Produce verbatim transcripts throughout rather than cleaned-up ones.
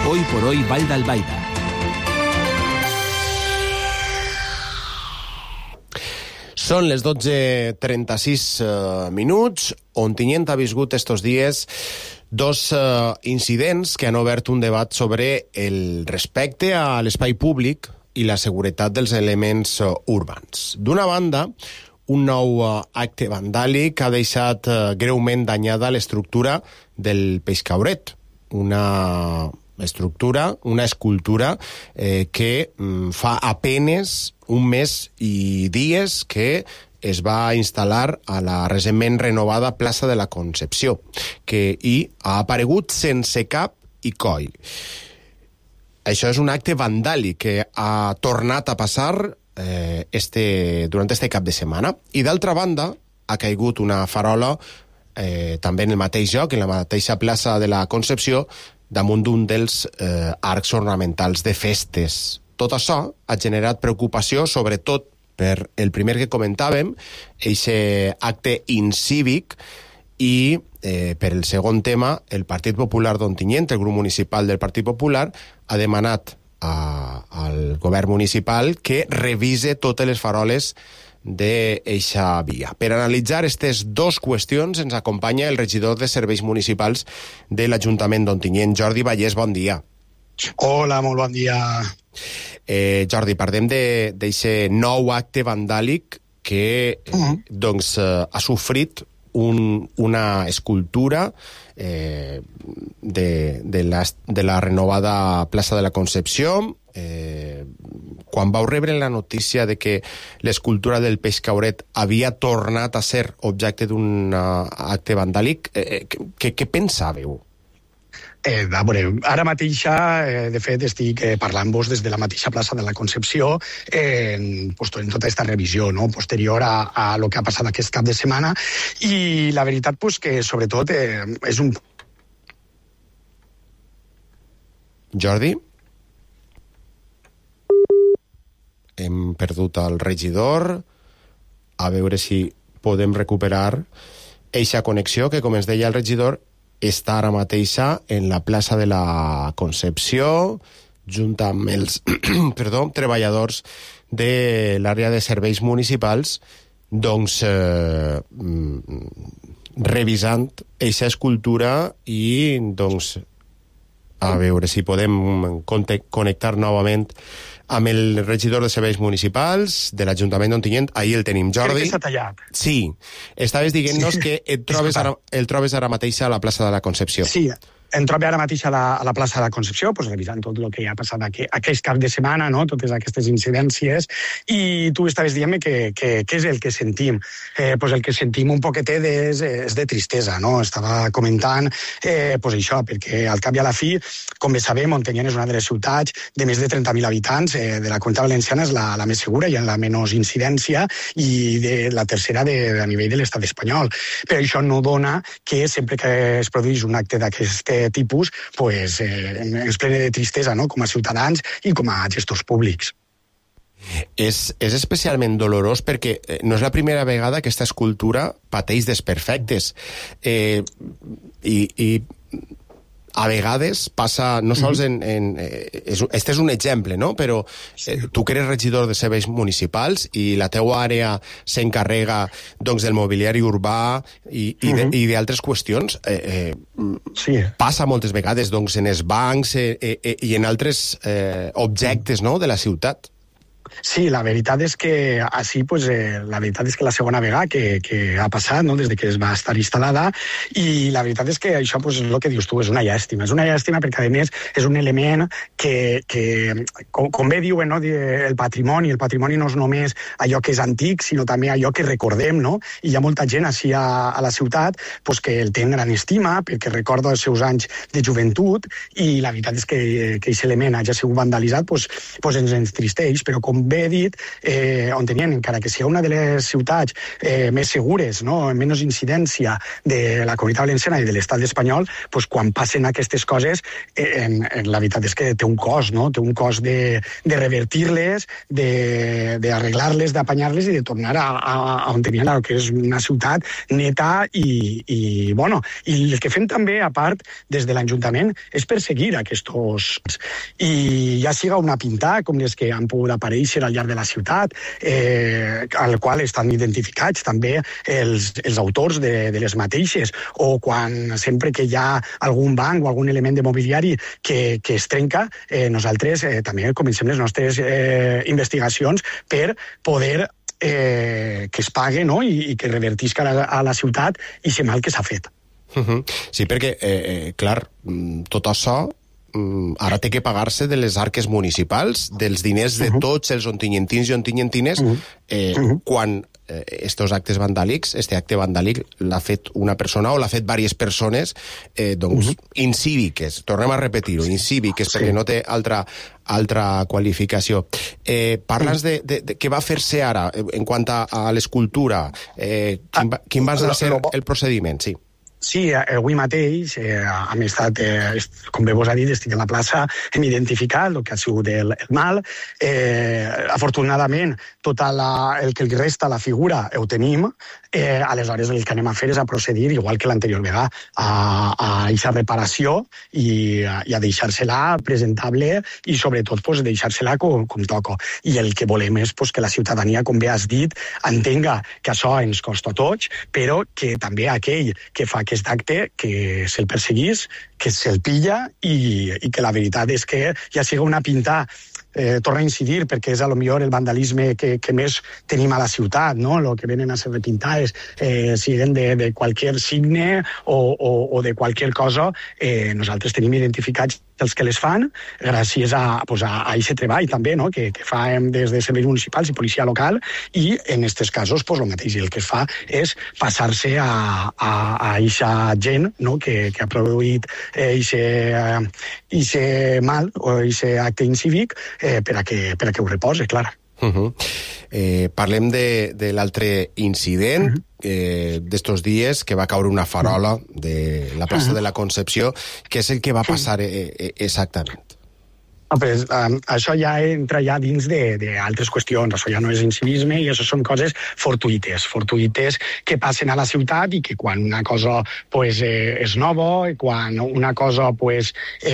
Hoy por hoy Vall d'Albaida. Són les dotze trenta-sis uh, minuts. Ontinyent ha viscut estos dies dos uh, incidents que han obert un debat sobre el respecte a l'espai públic i la seguretat dels elements uh, urbans. D'una banda, un nou uh, acte vandàlic ha deixat uh, greument danyada l'estructura del Peixcauret, una estructura, una escultura eh, que mm, fa apenes un mes i dies que es va instal·lar a la recentment renovada plaça de la Concepció, que hi ha aparegut sense cap i coll. Això és un acte vandàlic que ha tornat a passar eh, este, durant este cap de setmana. I d'altra banda, ha caigut una farola eh, també en el mateix lloc, en la mateixa plaça de la Concepció, damunt d'un dels eh, arcs ornamentals de festes. Tot això ha generat preocupació, sobretot per el primer que comentàvem, aquest acte incívic, i eh, per el segon tema, el Partit Popular d'Ontinyent, el grup municipal del Partit Popular, ha demanat a, al govern municipal que revise totes les faroles d'eixa via. Per analitzar aquestes dues qüestions ens acompanya el regidor de Serveis Municipals de l'Ajuntament d'Ontinyent, Jordi Vallès. Bon dia. Hola, molt bon dia. Eh, Jordi, parlem d'aquest nou acte vandàlic que eh, uh-huh. doncs, eh, ha sofrit un, una escultura eh, de, de, la, de la renovada plaça de la Concepció. Eh, quan vau rebre la notícia de que l'escultura del Peixcauret havia tornat a ser objecte d'un acte vandàlic, eh, què, què pensàveu? Eh, a veure, ara mateixa, eh, de fet, estic eh, parlant-vos des de la mateixa plaça de la Concepció eh, en, pues, en tota aquesta revisió, no?, posterior a, a lo que ha passat aquest cap de setmana, i la veritat, pues, que sobretot eh, és un... Jordi? Hem perdut el regidor. A veure si podem recuperar eixa connexió que, com ens deia el regidor, està ara mateixa en la plaça de la Concepció, junt amb els perdó, treballadors de l'àrea de serveis municipals, doncs eh, revisant eixa escultura i doncs a veure si podem connectar novament amb el regidor de Serveis Municipals de l'Ajuntament d'Ontinyent. Ahir el tenim, Jordi. Crec que s'ha tallat. Sí. Estaves dient-nos sí. que et trobes ara, el trobes ara mateix a la plaça de la Concepció. Sí, em trobo ara mateix a la, a la plaça de la Concepció, pues, revisant tot el que ja ha passat aquí, aquest cap de setmana, no?, totes aquestes incidències, i tu estaves dient-me que, que, que és el que sentim. Eh, pues el que sentim un poquetet és, és de tristesa, no? Estava comentant eh, pues això, perquè al cap i a la fi, com bé sabem, Ontinyent és una de les ciutats de més de trenta mil habitants, eh, de la Comunitat Valenciana és la, la més segura i en la menys incidència, i de la tercera de, a nivell de l'estat espanyol. Però això no dona que sempre que es produeix un acte d'aquest tipus, pues, eh, ens plena de tristesa, no?, com a ciutadans i com a gestors públics. És, és especialment dolorós perquè no és la primera vegada que aquesta escultura pateix desperfectes. Eh, i, i a vegades passa, no sols en... en és, este és un exemple, no? Però eh, tu que eres regidor de serveis municipals i la teua àrea s'encarrega doncs, del mobiliari urbà i, i, de, i d'altres qüestions, eh, eh, sí. passa moltes vegades doncs, en els bancs eh, eh, i en altres eh, objectes, no?, de la ciutat. Sí, la veritat és que així, pues, eh, la veritat és que la segona vegada que, que ha passat, no?, des de que es va estar instal·lada, i la veritat és que això, pues, és el que dius tu, és una llàstima. És una llàstima perquè, a més, és un element que, que com, com bé diuen, no?, el patrimoni, el patrimoni no és només allò que és antic, sinó també allò que recordem, no?, i hi ha molta gent així a, a la ciutat pues, que el té en gran estima, perquè recorda els seus anys de joventut, i la veritat és que, que aquest element hagi sigut vandalitzat, pues, pues ens entristeix, però com com bé he dit, eh, on tenien, encara que sigui una de les ciutats eh, més segures, no? Amb menys incidència de la Comunitat Valenciana i de l'Estat espanyol, pues, quan passen aquestes coses, eh, en, en la veritat és que té un cost, no? Té un cost de, de revertir-les, d'arreglar-les, d'apanyar-les i de tornar a, a, a on tenien, que és una ciutat neta i, i, bueno, i el que fem també, a part, des de l'Ajuntament, és perseguir aquests... I ja siga una pintada, com les que han pogut aparèixer al llarg de la ciutat, eh, al qual estan identificats també els, els autors de, de les mateixes, o quan sempre que hi ha algun banc o algun element de mobiliari que, que es trenca, eh, nosaltres eh, també comencem les nostres eh, investigacions per poder eh, que es pague, no? I, i que revertisca a la, a la ciutat i ser mal que s'ha fet. Uh -huh. Sí, perquè, eh, eh, clar, tot això ara té que pagar-se de les arques municipals, dels diners de tots els ontinyentins i ontinyentines, eh, quan eh, estos actes vandàlics, este acte vandàlic l'ha fet una persona o l'ha fet diverses persones, eh, doncs, incíviques, tornem a repetir-ho, incíviques, perquè no té altra altra qualificació. Eh, parles de, de, de què va fer-se ara en quant a, a l'escultura, eh, quin, va, quin va ser el procediment, sí. Sí, avui mateix eh, hem estat, eh, com bé vos ha dit, estic a la plaça, hem identificat el que ha sigut el, el mal. Eh, afortunadament, tot la, el que li resta, la figura, ho tenim. Eh, aleshores, el que anem a fer és a procedir, igual que l'anterior vegada, a aquesta reparació i a, i a deixar-se-la presentable i, sobretot, pues, deixar-se-la com, com toco. I el que volem és pues, que la ciutadania, com bé has dit, entenga que això ens costa a tots, però que també aquell que fa aquest acte, que se'l perseguís, que se'l pilla i, i que la veritat és que ja siga una pinta. Eh, torna a incidir perquè és a lo millor el vandalisme que, que més tenim a la ciutat, no? El que venen a ser repintades, eh, siguen de, de qualsevol signe o, o, o de qualsevol cosa, eh, nosaltres tenim identificats els que les fan, gràcies a, pues, a, a aquest treball també, no? que, que fa des de serveis municipals i policia local, i en aquests casos pues, el mateix. I el que es fa és passar-se a aquesta gent, no? que, que ha produït aquest eh, mal o aquest acte incívic, eh, per, a que, per a que ho repose, clar. Uh -huh. eh, parlem de, de l'altre incident, uh -huh. eh, d'estos dies, que va caure una farola de la plaça uh -huh. de la Concepció. Què és el que va passar eh, eh, exactament? No, pues, um, això ja entra ja dins d'altres qüestions, això ja no és incivisme i això són coses fortuïtes, fortuïtes que passen a la ciutat i que quan una cosa pues, eh, és nova, i quan una cosa pues,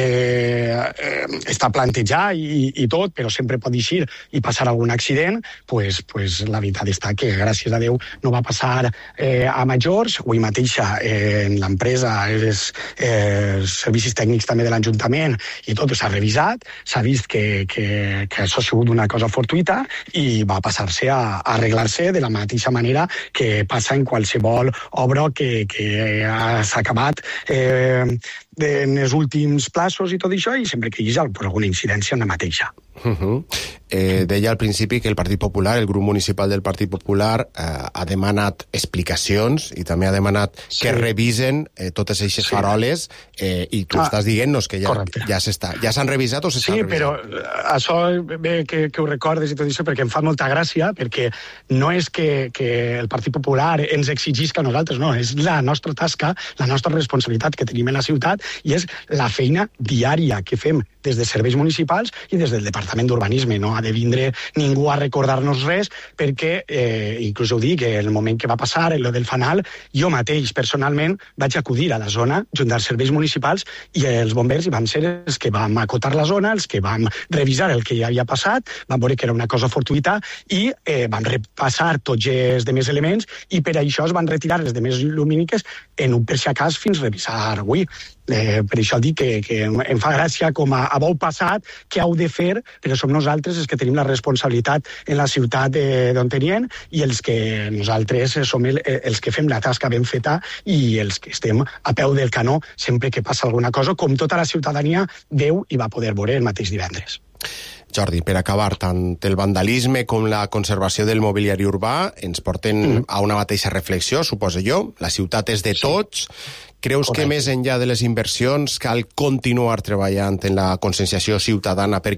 eh, eh, està plantejada i, i tot, però sempre pot eixir i passar algun accident, pues, pues, la veritat està que, gràcies a Déu, no va passar eh, a majors. Avui mateixa eh, en l'empresa, els eh, servicis tècnics també de l'Ajuntament i tot s'ha revisat, s'ha vist que, que, que això ha sigut una cosa fortuïta i va passar-se a, a arreglar-se de la mateixa manera que passa en qualsevol obra que, que s'ha acabat eh, en els últims plaços i tot això, i sempre que hi ha alguna incidència en la mateixa. Uh -huh. eh, deia al principi que el Partit Popular, el grup municipal del Partit Popular, eh, ha demanat explicacions i també ha demanat sí. que revisen eh, totes aquestes sí. faroles eh, i tu ah, estàs dient-nos que ja, ja s'estan ja s'han revisat o s'estan sí, revisant? Sí, però això bé que, que ho recordes i tot això perquè em fa molta gràcia, perquè no és que, que el Partit Popular ens exigisca a nosaltres, no, és la nostra tasca, la nostra responsabilitat que tenim en la ciutat i és la feina diària que fem des de serveis municipals i des del Departament d'Urbanisme. No ha de vindre ningú a recordar-nos res perquè, eh, inclús ho dic, en el moment que va passar, en lo del fanal, jo mateix, personalment, vaig acudir a la zona junt als serveis municipals i els bombers hi vam ser els que vam acotar la zona, els que vam revisar el que ja havia passat, vam veure que era una cosa fortuïta i eh, vam repassar tots els demés elements i per això es van retirar les demés lumíniques en un per si acas fins revisar avui. Eh, per això dic que, que em fa gràcia com a, a bou passat que heu de fer, però som nosaltres els que tenim la responsabilitat en la ciutat eh, d'on tenien i els que nosaltres som el, els que fem la tasca ben feta i els que estem a peu del canó sempre que passa alguna cosa, com tota la ciutadania veu i va poder veure el mateix divendres. Jordi, per acabar, tant el vandalisme com la conservació del mobiliari urbà ens porten mm. a una mateixa reflexió, suposo jo. La ciutat és de tots. Creus Correcte. Que més enllà de les inversions cal continuar treballant en la conscienciació ciutadana perquè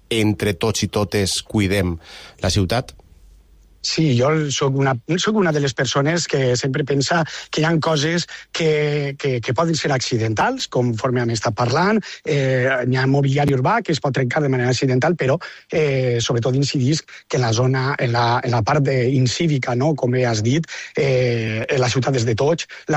entre tots i totes cuidem la ciutat? Sí, jo soc una, soc una de les persones que sempre pensa que hi ha coses que, que, que poden ser accidentals, conforme hem estat parlant. Eh, hi ha mobiliari urbà que es pot trencar de manera accidental, però eh, sobretot incidís que en la zona, en la, en la part incívica, no? Com has dit, eh, la ciutat és de tots, la